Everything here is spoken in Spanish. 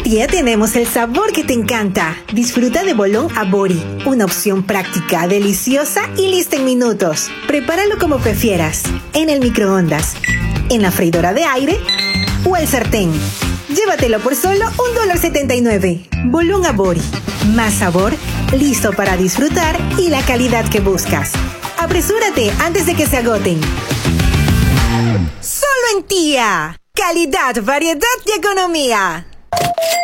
Tía tenemos el sabor que te encanta. Disfruta de bolón Abori, una opción práctica, deliciosa y lista en minutos. Prepáralo como prefieras, en el microondas, en la freidora de aire o el sartén. Llévatelo por solo $1.79. Bolón Abori, más sabor, listo para disfrutar y la calidad que buscas. Apresúrate antes de que se agoten. Solo en Tía. Calidad, variedad y economía.